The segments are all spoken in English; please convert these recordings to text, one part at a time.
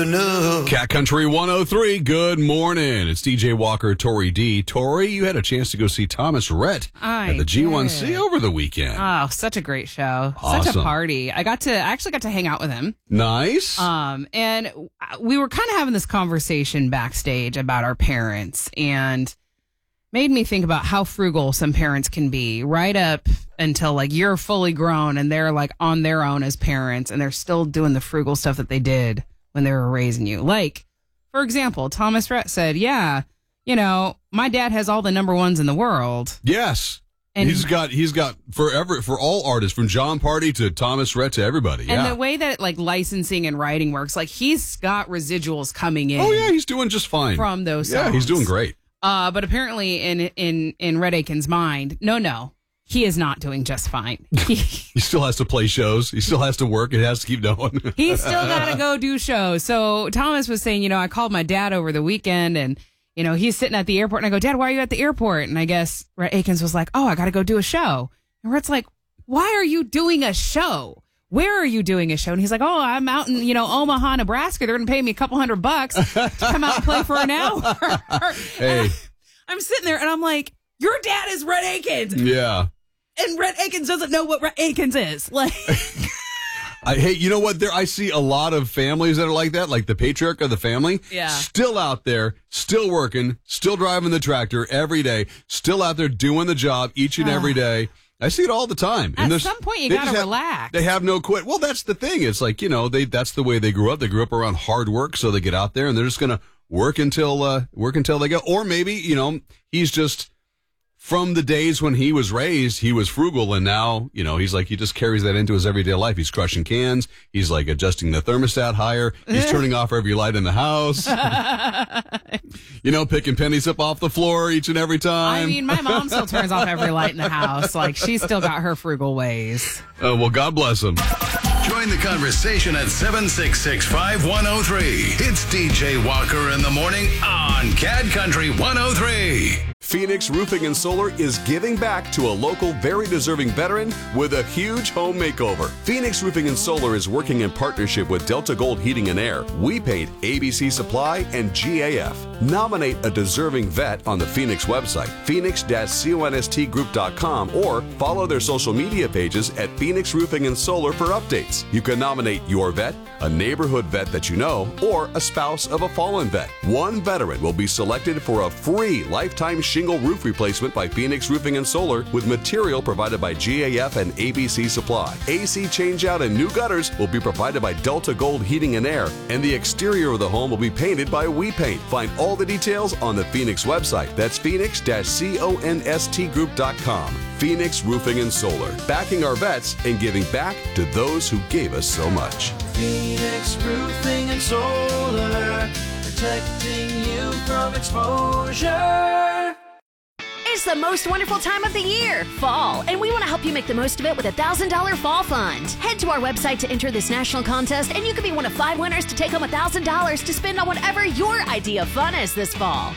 Cat Country 103, good morning. It's DJ Walker, Tori D. Tori, you had a chance to go see Thomas Rhett at the G1C over the weekend. Oh, such a great show. Awesome. Such a party. I actually got to hang out with him. Nice. And we were kind of having this conversation backstage about our parents, and made me think about how frugal some parents can be right up until like you're fully grown and they're like on their own as parents and they're still doing the frugal stuff that they did when they were raising you. Like, for example, Thomas Rhett said, yeah, you know, my dad has all the number ones in the world. Yes. And he's got forever for all artists, from John Party to Thomas Rhett to everybody. And the way that like licensing and writing works, like he's got residuals coming in. Oh yeah, he's doing just fine from those songs. Yeah, he's doing great. But apparently in Rhett Akins' mind, no, he is not doing just fine. He still has to play shows. He still has to work. It has to keep going. He's still got to go do shows. So Thomas was saying, you know, I called my dad over the weekend and, you know, he's sitting at the airport and I go, Dad, why are you at the airport? And I guess Rhett Akins was like, oh, I got to go do a show. And Rhett's like, why are you doing a show? Where are you doing a show? And he's like, oh, I'm out in, you know, Omaha, Nebraska. They're going to pay me $200 to come out and play for an hour. Hey. I'm sitting there and I'm like, your dad is Rhett Akins. Yeah. And Rhett Akins doesn't know what Rhett Akins is. Like, hey, you know what? I see a lot of families that are like that, like the patriarch of the family. Yeah. Still out there, still working, still driving the tractor every day, still out there doing the job each and every day. I see it all the time. At some point, you got to relax. They have no quit. Well, that's the thing. It's like, you know, that's the way they grew up. They grew up around hard work, so they get out there and they're just going to work until they go. Or maybe, you know, he's just, from the days when he was raised, he was frugal, and now, you know, he's like, he just carries that into his everyday life. He's crushing cans. He's like adjusting the thermostat higher. He's turning off every light in the house. You know, picking pennies up off the floor each and every time. I mean, my mom still turns off every light in the house. Like, she's still got her frugal ways. Well, God bless him. Join the conversation at 766-5103. It's DJ Walker in the morning on Cat Country 103. Phoenix Roofing and Solar is giving back to a local, very deserving veteran with a huge home makeover. Phoenix Roofing and Solar is working in partnership with Delta Gold Heating and Air, We Paint, ABC Supply, and GAF. Nominate a deserving vet on the Phoenix website, phoenix-constgroup.com, or follow their social media pages at Phoenix Roofing and Solar for updates. You can nominate your vet, a neighborhood vet that you know, or a spouse of a fallen vet. One veteran will be selected for a free lifetime shingle roof replacement by Phoenix Roofing and Solar with material provided by GAF and ABC Supply. AC changeout and new gutters will be provided by Delta Gold Heating and Air, and the exterior of the home will be painted by We Paint. Find all the details on the Phoenix website. That's phoenix-constgroup.com. Phoenix Roofing and Solar, backing our vets and giving back to those who gave us so much. Phoenix Roofing and Solar, protecting you from exposure. It's the most wonderful time of the year, fall, and we want to help you make the most of it with a $1,000 fall fund. Head to our website to enter this national contest, and you could be one of 5 winners to take home $1,000 to spend on whatever your idea of fun is this fall.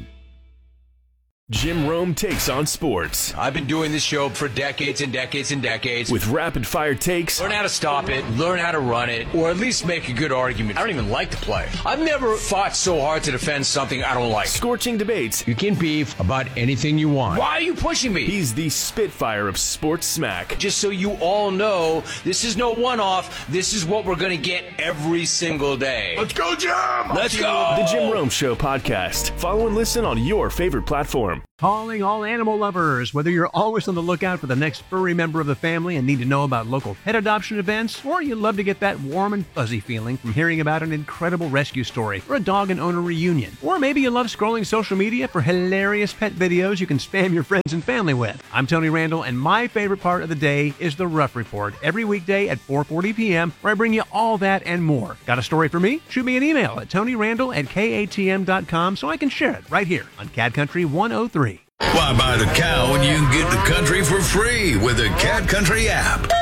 Jim Rome takes on sports. I've been doing this show for decades and decades and decades. With rapid-fire takes. Learn how to stop it, learn how to run it, or at least make a good argument. I don't even like to play. I've never fought so hard to defend something I don't like. Scorching debates. You can beef about anything you want. Why are you pushing me? He's the Spitfire of sports smack. Just so you all know, this is no one-off. This is what we're going to get every single day. Let's go, Jim! Let's go! The Jim Rome Show podcast. Follow and listen on your favorite platform. Calling all animal lovers. Whether you're always on the lookout for the next furry member of the family and need to know about local pet adoption events, or you love to get that warm and fuzzy feeling from hearing about an incredible rescue story or a dog and owner reunion, or maybe you love scrolling social media for hilarious pet videos you can spam your friends and family with. I'm Tony Randall, and my favorite part of the day is the Rough Report every weekday at 4:40 p.m., where I bring you all that and more. Got a story for me? Shoot me an email at TonyRandall@KATM.com so I can share it right here on Cat Country 103. Why buy the cow when you can get the country for free with the Cat Country app?